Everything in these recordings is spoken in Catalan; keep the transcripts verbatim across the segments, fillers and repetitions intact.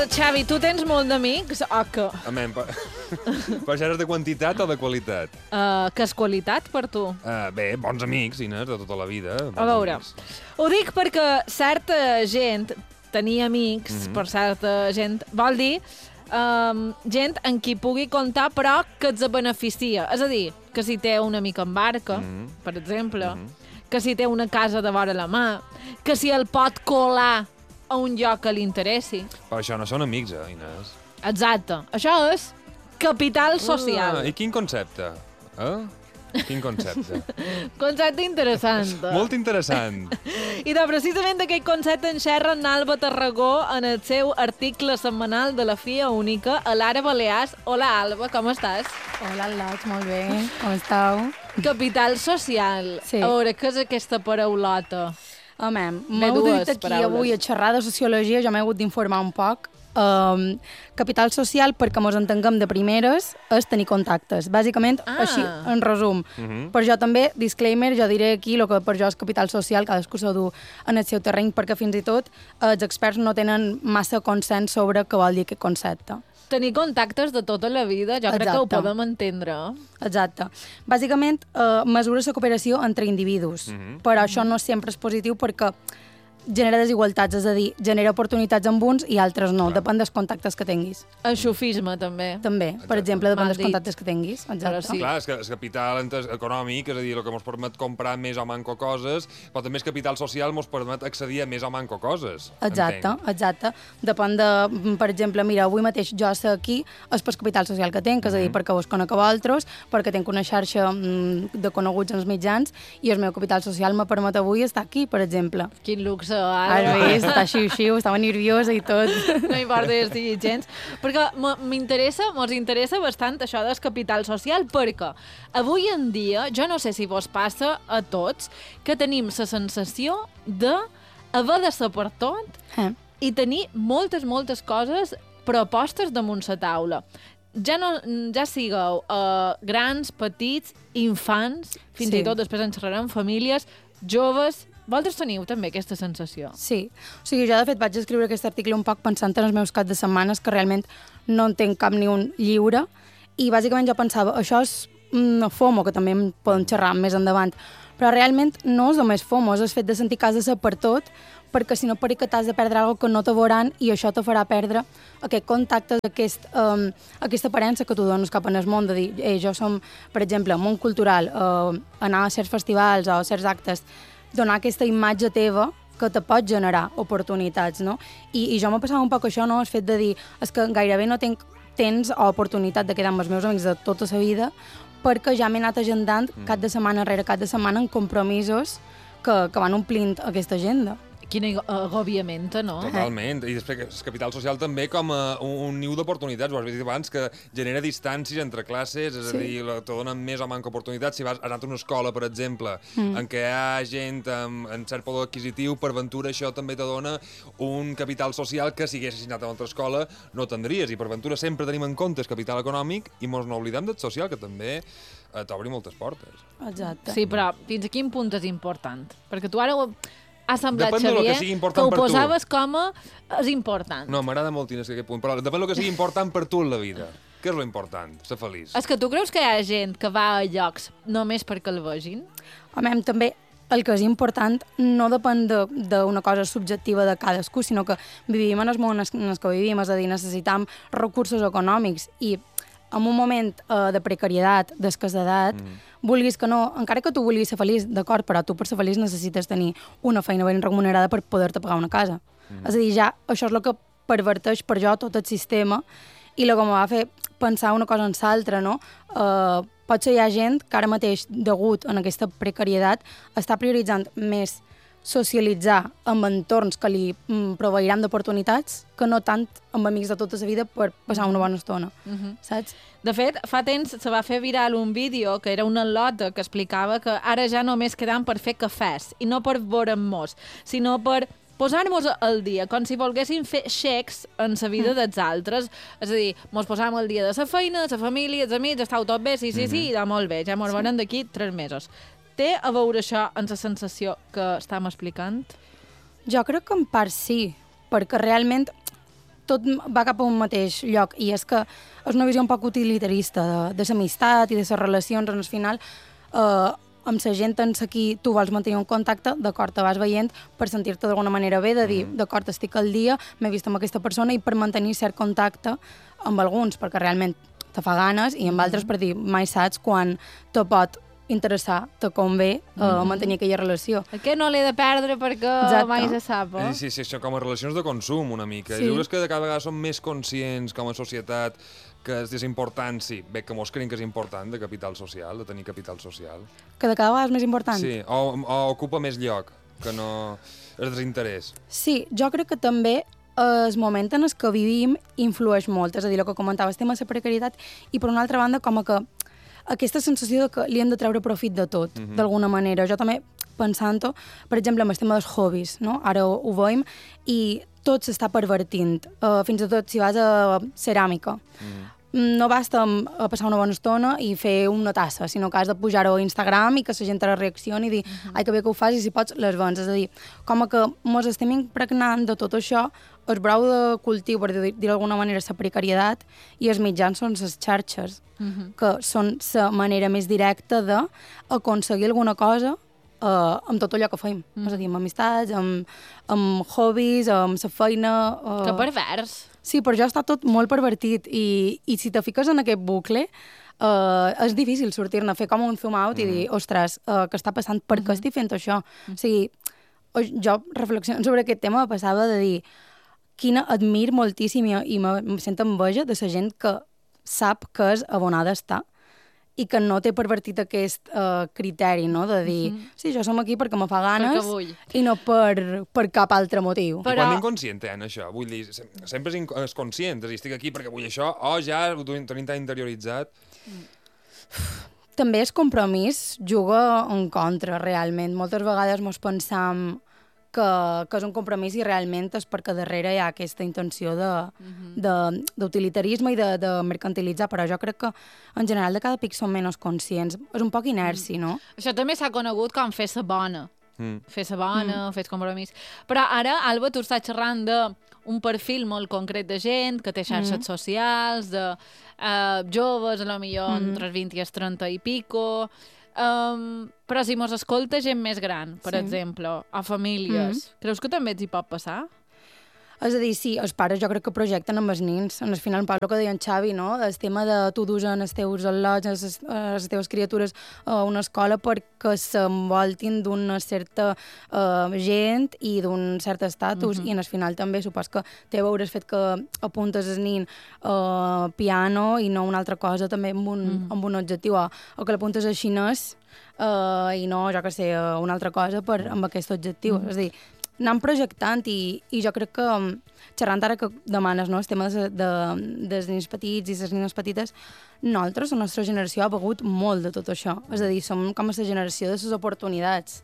Xavi, tu tens molt d'amics o què? Amén, per... per xerres de quantitat o de qualitat? Uh, que és qualitat per tu? Uh, bé, bons amics, Inés, de tota la vida. A veure, amics. Ho dic perquè certa gent, tenir amics, mm -hmm. per certa gent, vol dir um, gent en qui pugui comptar però que et beneficia. És a dir, que si té un amic en barca, mm -hmm. per exemple, mm -hmm. que si té una casa de vora la mà, que si el pot colar a un lloc que li interessi. Però això no són amics, eh, Inés? Exacte. Això és capital social. Ah, i quin concepte? Eh? Quin concepte? Concepte interessant. Molt interessant. I de precisament d'aquest concepte en xerra en Alba Tarragó en el seu article setmanal de la Fia Única a l'Ara Balears. Hola, Alba, com estàs? Hola, Lots, molt bé. Com esteu? Capital social. Sí. A veure, què és aquesta paraulota? Home, m'he dut aquí paraules. Avui a xerrar de sociologia, jo m'he hagut d'informar un poc. Um, capital social, perquè mos entenguem de primeres, és tenir contactes. Bàsicament, ah. així, en resum. Uh -huh. Per jo també, disclaimer, jo diré aquí el que per jo és capital social, cadascú s'ho du en el seu terreny, perquè fins i tot els experts no tenen massa consens sobre què vol dir aquest concepte. Tenir contactes de tota la vida, jo Exacte. crec que ho podem entendre. Exacte. Bàsicament, eh, mesura la cooperació entre individus, mm-hmm. però això no sempre és positiu perquè genera desigualtats, és a dir, genera oportunitats amb uns i altres no, Clar. depèn dels contactes que tinguis. El xufisme, també. També, Exacte. per exemple, depèn dels contactes que tinguis. Exacte. Sí. Clar, és, que, és capital econòmic, és a dir, el que ens permet comprar més o manco coses, però també és capital social ens permet accedir a més o manco coses. Exacte, entenc. exacte. Depèn de, per exemple, mira, avui mateix jo sé aquí és per capital social que tinc, és a dir, mm-hmm. perquè vos conec a vosaltres, perquè tinc una xarxa de coneguts en els mitjans i el meu capital social me permet avui estar aquí, per exemple. Quin luxe. Has vist, està xiu-xiu, estava nerviosa i tot. No importa que estigui gens. Perquè m'interessa, mos interessa bastant això del capital social, perquè avui en dia, jo no sé si vos passa a tots, que tenim la sensació de haver de ser per tot eh. i tenir moltes, moltes coses propostes damunt la taula. Ja, no, ja sigueu uh, grans, petits, infants, fins sí. i tot després ens xerrarem, famílies, joves. Vosaltres teniu també aquesta sensació? Sí. O sigui, jo de fet vaig escriure aquest article un poc pensant en els meus caps de setmanes, que realment no en tenc cap ni un lliure, i bàsicament jo pensava, això és una FOMO, que també en podem xerrar més endavant, però realment no és només FOMO, és el fet de sentir que has de ser per tot, perquè si no perill que t'has de perdre alguna que no te veuran i això te farà perdre aquest contacte, aquest, um, aquesta aparença que tu dones cap en el món, de dir, eh, jo som, per exemple, món cultural, uh, anar a certs festivals o a certs actes, donar aquesta imatge teva que te pot generar oportunitats, no? I, i jo m'ha passat un poc això, no? El fet de dir, és que gairebé no tinc temps o oportunitat de quedar amb els meus amics de tota la vida perquè ja m'he anat agendant mm. cap de setmana rere cap de setmana en compromisos que, que van omplint aquesta agenda. Quin agobiament, no? Totalment. I després el capital social també com a un, un niu d'oportunitats. Ho has dit abans, que genera distàncies entre classes, és sí. a dir, te donen més o manca oportunitats. Si vas, has anat a una escola, per exemple, mm. en què hi ha gent amb, amb cert poder adquisitiu, per ventura això també te dona un capital social que si haguessis anat a una altra escola no tindries. I per ventura sempre tenim en compte el capital econòmic i mos no oblidem del social, que també eh, t'obri moltes portes. Exacte. Sí, però fins a quin punt és important? Perquè tu ara ho... ha semblat, depèn Xavier, que, sigui que ho posaves com a és important. No, m'agrada molt Inés, aquest punt, però depèn del que sigui important per tu en la vida. Què és lo important? Ser feliç. És que tu creus que hi ha gent que va a llocs només perquè el vegin? Home, també el que és important no depèn d'una cosa subjectiva de cadascú, sinó que vivim en el món en el que vivim, és a dir, necessitam recursos econòmics i en un moment uh, de precarietat, d'escassedat, mm. vulguis que no, encara que tu vulguis ser feliç, d'acord, però tu per ser feliç necessites tenir una feina ben remunerada per poder-te pagar una casa. Mm. És a dir, ja això és el que perverteix per jo tot el sistema i el que em va fer pensar una cosa en l'altra, no? Uh, potser hi ha gent que ara mateix, degut a aquesta precarietat, està prioritzant més socialitzar amb entorns que li mm, proveiran d'oportunitats que no tant amb amics de tota la vida per passar una bona estona, uh-huh. saps? De fet, fa temps se va fer viral un vídeo que era una lota que explicava que ara ja només quedam per fer cafès i no per veure'm-mos, sinó per posar-nos al dia, com si volguéssim fer xecs en la vida dels altres. És a dir, mos posàvem al dia de la feina, de la família, els amics, estàu tot bé, sí, sí, sí, i mm-hmm. molt bé, ja mos veurem d'aquí tres mesos. Té a veure això amb la sensació que estàvem explicant? Jo crec que en part sí, perquè realment tot va cap a un mateix lloc, i és que és una visió un poc utilitarista de, de l'amistat i de les relacions, en el final, eh, amb la gent amb qui tu vols mantenir un contacte, d'acord, te vas veient per sentir-te d'alguna manera bé, de dir, d'acord, estic al dia, m'he vist amb aquesta persona, i per mantenir cert contacte amb alguns, perquè realment te fa ganes, i amb altres per dir, mai saps quan te pot interessar, te convé uh, mm-hmm. mantenir aquella relació. Aquest no l'he de perdre perquè Exacte. mai se sap, eh? Sí, sí, això com a relacions de consum, una mica. Sí. Jo crec que de cada vegada som més conscients com a societat que és important, sí, bé, que mos creiem que és important de capital social, de tenir capital social. Que de cada vegada és més important. Sí, o, o ocupa més lloc, que no és desinterès. Sí, jo crec que també el moment en el que vivim influeix molt, és a dir, el que comentaves, tema de la precarietat, i per una altra banda, com a que aquesta sensació de que li hem de treure profit de tot, mm-hmm. d'alguna manera. Jo també, pensant-ho, per exemple, amb el tema dels hobbies, no? Ara ho, ho veiem, i tot s'està pervertint. Uh, fins i tot si vas a ceràmica. Mm-hmm. No basta a passar una bona estona i fer una tassa, sinó que has de pujar-ho a Instagram i que la gent te reaccioni i dir, uh-huh. ai, que bé que ho fas, i si pots, les vens. És a dir, com a que mos estem impregnant de tot això, el brau de cultiu, per dir d'alguna manera, la precarietat, i els mitjans són les xarxes, uh-huh. que són la manera més directa d'aconseguir alguna cosa Uh, amb tot allò que feim, mm. és a dir, amb amistats, amb, amb hobbies, amb la feina... Uh... Que pervers. Sí, per jo està tot molt pervertit, i, i si te fiques en aquest bucle, uh, és difícil sortir-ne, fer com un zoom out mm. i dir, ostres, uh, què està passant? Per què mm-hmm. estic fent això? Mm. O sigui, jo reflexionant sobre aquest tema passava de dir quina admir moltíssim i, i me sento enveja de la gent que sap que és abonada a estar i que no té pervertit aquest uh, criteri, no?, de dir, mm-hmm. sí, jo som aquí perquè me fa ganes i no per, per cap altre motiu. Però... I quan inconscient en això? Vull dir, sempre és, és conscient, és dir, estic aquí perquè vull això, o ja ho tenim tan interioritzat. Mm. També el compromís juga en contra, realment. Moltes vegades mos pensam que, que és un compromís i realment és perquè darrere hi ha aquesta intenció d'utilitarisme i de, de mercantilitzar, però jo crec que en general de cada pic som menys conscients. És un poc inerci, no? Això també s'ha conegut com fer-se bona. Mm. Fer-se bona, mm. fer compromís. Però ara, Alba, tu estàs xerrant d'un perfil molt concret de gent que té xarxes mm. socials, de uh, joves, a lo millor mm. entre els vint i els trenta i pico... Um, però si mos escolta gent més gran, per sí. exemple, o famílies, mm-hmm. creus que també t'hi pot passar? És a dir, sí, els pares jo crec que projecten amb els nins. En el final, el que deia en Xavi, no? El tema de tu dus en els teus al·lots, les, les teves criatures a una escola perquè s'envoltin d'una certa uh, gent i d'un cert estatus, mm-hmm. i en el final també supos que té a veure el fet que apuntes el nin uh, piano i no una altra cosa també amb un, mm-hmm. amb un objectiu, o, o que l'apuntes a xinès uh, i no, jo que sé, uh, una altra cosa per, amb aquest objectiu. Mm-hmm. És a dir, anant projectant, i, i jo crec que, xerrant ara que demanes, no, el tema de, de, dels nens petits i les nines petites, nosaltres, la nostra generació, ha begut molt de tot això. És a dir, som com a la generació de les oportunitats.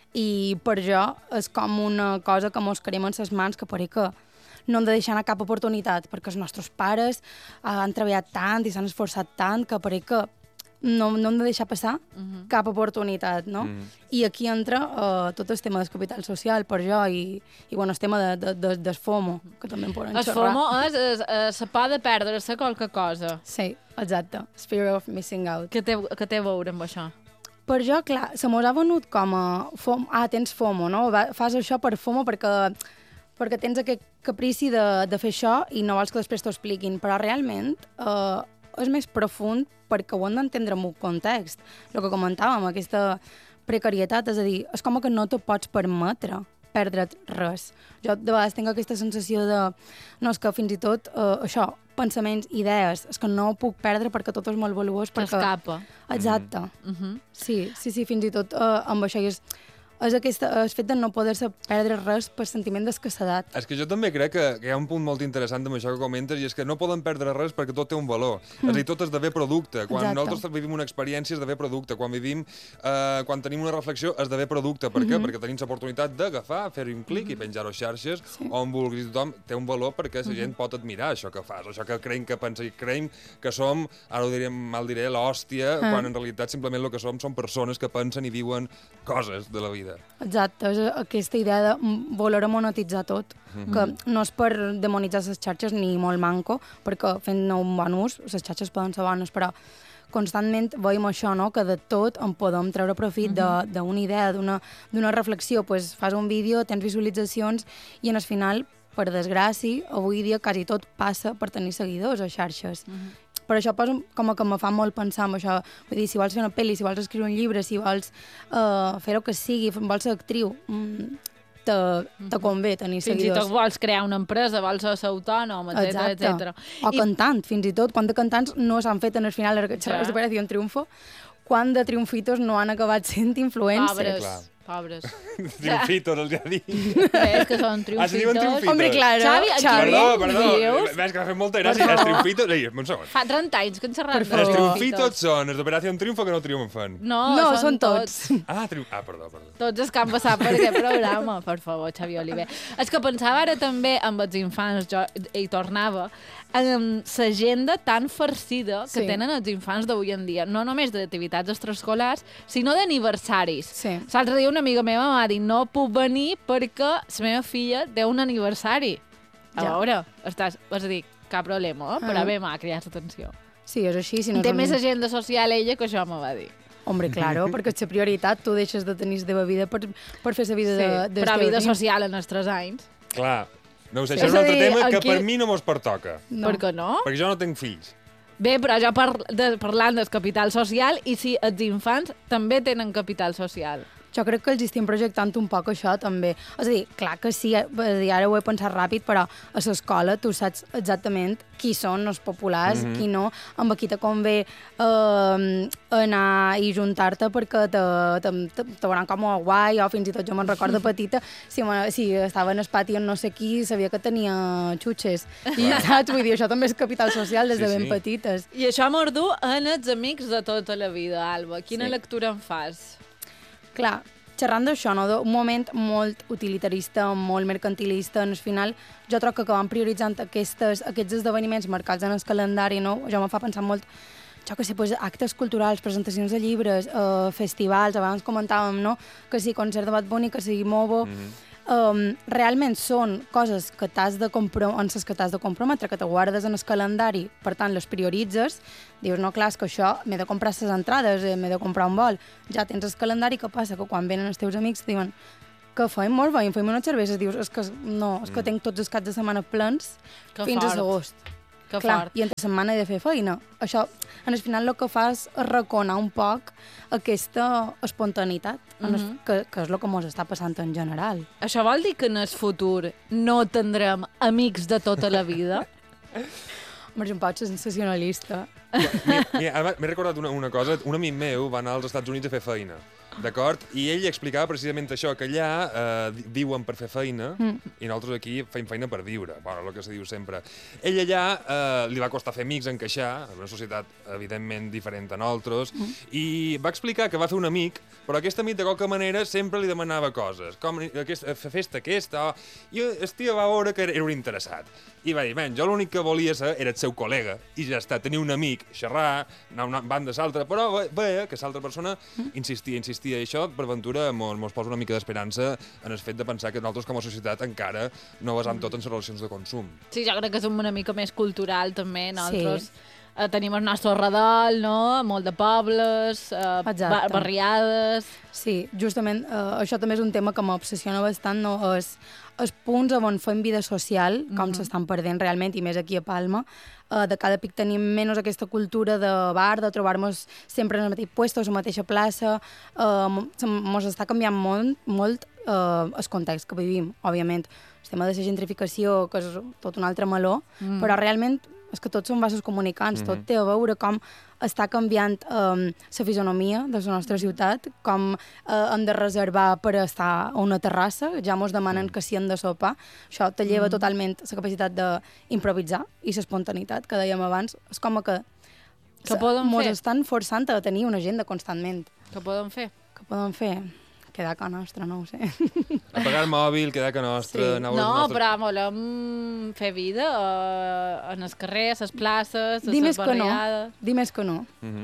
I per jo és com una cosa que mos creem en les mans, que per que no hem de deixar anar cap oportunitat, perquè els nostres pares han treballat tant i s'han esforçat tant que per que no, no hem de deixar passar uh-huh. cap oportunitat, no? Uh-huh. I aquí entra uh, tot el tema del capital social, per jo, i, i bueno, el tema de, de, de, del FOMO, que també en poden xerrar. El FOMO és la por de perdre-se qualque cosa. Sí, exacte. Fear of missing out. Què té, què té a veure amb això? Per jo, clar, se mos ha venut com a FOMO. Ah, tens FOMO, no? Va, fas això per FOMO perquè, perquè tens aquest caprici de, de fer això i no vols que després t'ho expliquin. Però realment uh, és més profund perquè ho hem d'entendre en un context. El que comentàvem, aquesta precarietat, és a dir, és com que no te pots permetre perdre't res. Jo de vegades tinc aquesta sensació de, no, és que fins i tot uh, això, pensaments, idees, és que no ho puc perdre perquè tot és molt valuós. T'escapa. Perquè... Exacte. Mm-hmm. Sí, sí, sí, fins i tot uh, amb això és... és aquest, el fet de no poder-se perdre res per sentiment d'escassedat. És que jo també crec que, que hi ha un punt molt interessant amb això que comentes, i és que no poden perdre res perquè tot té un valor. Mm. És a dir, tot esdevé producte. Quan Exacte. Nosaltres vivim una experiència esdevé producte. Quan vivim, eh, quan tenim una reflexió esdevé producte. Per què? Mm-hmm. Perquè tenim l'oportunitat d'agafar, fer-hi un clic mm-hmm. i penjar-ho a xarxes, sí. on vulguis tothom, té un valor perquè la gent mm-hmm. pot admirar això que fas, això que creiem que pensa, i creiem que som, ara ho diré, mal diré, l'hòstia, mm. quan en realitat simplement el que som són persones que pensen i viuen coses de la vida. vida. Exacte, és aquesta idea de voler monetitzar tot, mm-hmm. que no és per demonitzar les xarxes ni molt manco, perquè fent un bon ús, les xarxes poden ser bones, però constantment veiem això, no? Que de tot en podem treure profit mm-hmm. d'una idea, d'una reflexió. Pues fas un vídeo, tens visualitzacions i en el final, per desgràcia, avui dia quasi tot passa per tenir seguidors a xarxes. Mm-hmm. Per això poso, com que me fa molt pensar en això. Vull dir, si vols fer una pel·li, si vols escriure un llibre, si vols uh, fer el que sigui, vols ser actriu, mm, te, te convé tenir fins seguidors. Fins i tot vols crear una empresa, vols ser autònom, etcètera, etcètera. O I... cantant, fins i tot. Quant de cantants no s'han fet en el final de les xerrades d'Operació Triunfo, quant de triomfitos no han acabat sent influencers. Pobres. Clar. Pobres. Triomfitos, els ja dic. És que són triomfitos. Ah, se diuen triomfitos. Hombre, claro. Xavi, Xavi. Perdó, perdó. Dius? Ves que m'ha fet molta gràcia. Els triomfitos... Ei, un segon. Fa trenta anys que en xerrem. Els triomfitos són els d'Operació Triunfo que no triomfen. No, no són, són tots. tots. Ah, triom... ah, perdó, perdó. Tots els que han passat per aquest programa, per favor, Xavi Oliver. És que pensava ara també amb els infants, jo hi tornava, en l'agenda tan farcida que sí. tenen els infants d'avui en dia. No només d'activitats extraescolars, sinó d'aniversaris. Sí. L'altre dia una amiga meva m'ha dit no puc venir perquè la meva filla té un aniversari. A Ja. veure, estàs, és a dir, cap problema, eh? Però Ah. bé, m'ha cridat l'atenció. Sí, és així. Si no Té som... més agenda social ella que això me va dir. Hombre, claro, perquè és la prioritat. Tu deixes de tenir la teva vida per, per fer la vida Sí, de, de però vida social en els tres anys. Clar. No ho sé, Sí. això és És un a altre dir, tema que aquí- per mi no mos pertoca. No. Per què no? Perquè jo no tinc fills. Bé, però jo par de, parlant del capital social i si els infants també tenen capital social. Jo crec que els estem projectant un poc això, també. És a dir, clar que sí, dir, ara ho he pensat ràpid, però a l'escola tu saps exactament qui són els populars, mm-hmm. qui no, amb qui te convé eh, anar i juntar-te perquè te, te, te, te veuran com a guai, o fins i tot jo me'n recordo petita, si, si estava en el pati amb no sé qui, sabia que tenia xutxes. I saps? Vull dir, això també és capital social des Sí, de ben sí. petites. I això m'ho du en els amics de tota la vida, Alba. Quina Sí. lectura en fas? Clar, xerrant d'això, no? d'un moment molt utilitarista, molt mercantilista, en el final jo trobo que acabem prioritzant aquestes, aquests esdeveniments marcats en el calendari, no? Jo me fa pensar molt, jo que sé, pues, actes culturals, presentacions de llibres, eh, festivals, abans comentàvem, no? Que sigui concert de Bad Bunny, que sigui Movo... Mm-hmm. Um, realment són coses que t'has de comprom- en les que t'has de comprometre, que te guardes en el calendari, per tant les prioritzes, dius, no, clar, és que això m'he de comprar les entrades, eh, m'he de comprar un vol, ja tens el calendari, què passa? Que quan venen els teus amics diuen que fem molt bé, fem unes cerveses, dius, és que no, és que tinc tots els caps de setmana plens Que fins fort. a agost. Que Clar, fort. i entre setmana he de fer feina. Això, en el final, el que fa és reconar un poc aquesta espontaneïtat, en el, Mhm. que, que és el que ens està passant en general. Això vol dir que en el futur no tindrem amics de tota la vida? Home, és un poc sensacionalista. Mira, mira, ara m'he recordat una, una cosa. Un amic meu va anar als Estats Units a fer feina, d'acord? I ell explicava precisament això, que allà eh, vi- viuen per fer feina mm. i nosaltres aquí fem feina per viure, bueno, el que se diu sempre. Ell allà eh, li va costar fer amics, encaixar, en una societat evidentment diferent a nosaltres, mm. i va explicar que va fer un amic, però aquest amic de qualque manera sempre li demanava coses, com aquesta, festa aquesta, i el tio va veure que era un interessat. I va dir, ben, jo l'únic que volia ser era el seu col·lega, i ja està, tenir un amic, xerrar, anar una banda a l'altra, però veia que l'altra persona insistia, insistia, i això, per ventura, mos, mos posa una mica d'esperança en el fet de pensar que nosaltres com a societat encara no basam tot en les relacions de consum. Sí, jo crec que és una mica més cultural, també. Nosaltres Sí. eh, tenim el nostre redol, no? Molt de pobles, eh, Exacte. ba barriades... Sí, justament eh, això també és un tema que m'obsessiona bastant, no? És els punts on fem vida social, com mm -hmm. s'estan perdent realment, i més aquí a Palma. Uh, de cada pic tenim menys aquesta cultura de bar, de trobar-nos sempre en el mateix puesto, a la mateixa plaça. Uh, Ens està canviant molt, molt uh, el context que vivim, òbviament. El tema de la gentrificació, que és tot un altre meló, mm. però realment és que tots són vasos comunicants, mm -hmm. tot té a veure com està canviant um, la fisonomia de la nostra ciutat, com uh, hem de reservar per estar a una terrassa, ja mos demanen mm. que si hem de sopar. Això te lleva mm. totalment la capacitat d'improvisar i l'espontaneïtat, que dèiem abans. És com que, que poden mos fer? estan forçant a tenir una agenda constantment. Què poden fer? Què poden fer? Quedar a casa nostra, no ho sé. Apagar el mòbil, quedar a casa nostra... Sí. anar a No, les nostres... però volem fer vida eh, en els carrers, les places, Di les més que no. barriades... Di més que no. Mm -hmm.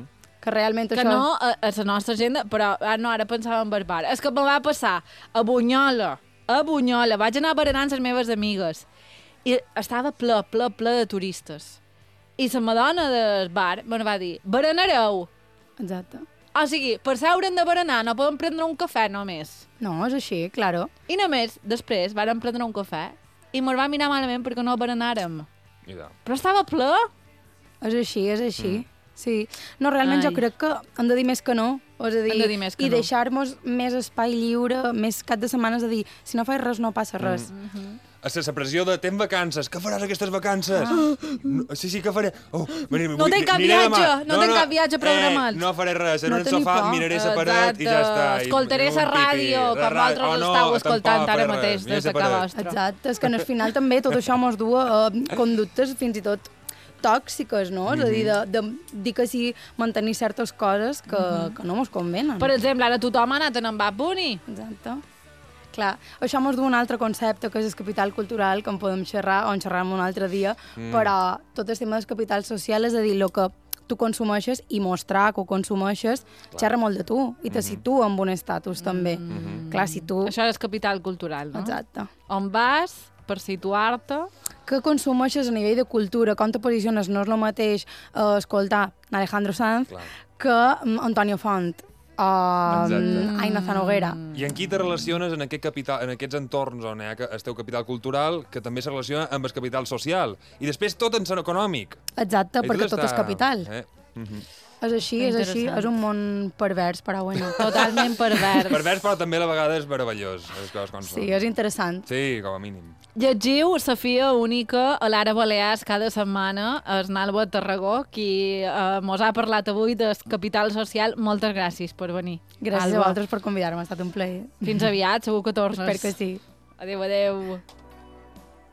que realment que això... no a, a la nostra agenda, però ah, no, ara pensava en bar. És que me va passar a Bunyola, a Bunyola, vaig anar a berenar amb les meves amigues i estava ple, ple, ple de turistes. I la madona del bar me va dir, berenareu. Exacte. O sigui, per seure hem de berenar, no podem prendre un cafè només. No, és així, claro. I només, després, vàrem prendre un cafè i me'l va mirar malament perquè no berenàrem. Mira. Però estava ple. És així, és així. Mm. Sí. No, realment Ai. jo crec que hem de dir més que no. És a dir, Hem de dir més que i no. deixar-nos més espai lliure, més cap de setmana, és a dir, si no fas res, no passa res. Mm. Mm-hmm. A la pressió de tens vacances, què faràs aquestes vacances? Ah. No, sí, sí, què faré? Oh, mira, No tenc cap viatge, no tenc cap viatge programat. Eh, no faré res, en No un tenir sofà, por. miraré la paret i ja està. I- Escoltaré un la pipí, ràdio, la com ràdio. vosaltres Oh, no, estàu escoltant tampoc ara faré mateix res, des mira de la casa paret. vostra. Exacte, és que en el final també tot això mos du a uh, conductes fins i tot tòxiques, no? És a dir, de, de dir que sí, mantenir certes coses que, que no mos convenen. Per exemple, ara tothom ha anat en Bad Bunny. Exacte. Clar, això mos du un altre concepte, que és el capital cultural, que en podem xerrar, o en xerrarem un altre dia, mm. però tot el tema del capital social, és a dir, el que tu consumeixes i mostrar que ho consumeixes, clar, xerra molt de tu i te situa en un estatus, també. Mm. Clar, si tu... Això és capital cultural, no? Exacte. On vas per situar-te... Què consumeixes a nivell de cultura, com te posiciones, no és el mateix eh, escoltar Alejandro Sanz Clar. que mm, Antonio Font, o Exacte. Aina Zanoguera. I en qui te relaciones en, aquest capital, en aquests entorns on hi ha el teu capital cultural, que també se relaciona amb el capital social. I després tot en sen econòmic. Exacte, I perquè tot és està- capital. Eh? Mm-hmm. És així, és així, Interessant. és un món pervers, però bueno. Totalment pervers. Pervers, però també a la vegada és meravellós. Les coses com Sí, són. és interessant. Sí, com a mínim. Llegiu la fia única a l'Ara Balears cada setmana, és Nalba Tarragó, qui eh, mos ha parlat avui del capital social. Moltes gràcies per venir. Gràcies Alba. a vosaltres per convidar-me, ha estat un plaer. Fins aviat, segur que tornes. Espero que sí. Adéu, adéu.